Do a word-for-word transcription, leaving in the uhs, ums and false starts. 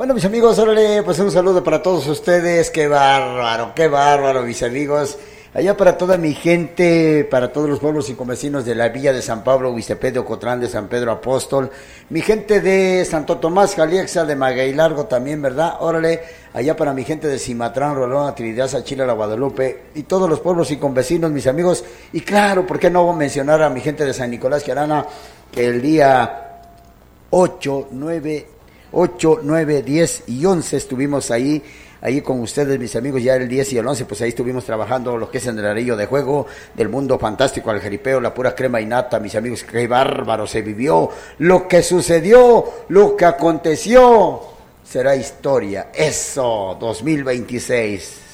Bueno, mis amigos, órale, pues un saludo para todos ustedes. Qué bárbaro, qué bárbaro, mis amigos. Allá para toda mi gente, para todos los pueblos y convecinos de la Villa de San Pablo, Huistepec de Ocotlán, de San Pedro Apóstol, mi gente de Santo Tomás, Jaliexa, de Maguey Largo también, ¿verdad? Órale, allá para mi gente de Cimatrán, Rolón, Trinidad, Chile, La Guadalupe y todos los pueblos y convecinos, mis amigos. Y claro, ¿por qué no mencionar a mi gente de San Nicolás Quiarana, que el día ocho, nueve, diez y once estuvimos ahí, ahí con ustedes, mis amigos, ya el diez y el once, pues ahí estuvimos trabajando lo que es en el anillo de juego del mundo fantástico, al jeripeo, la pura crema y nata, mis amigos, qué bárbaro se vivió, lo que sucedió, lo que aconteció, será historia, eso, dos mil veintiséis.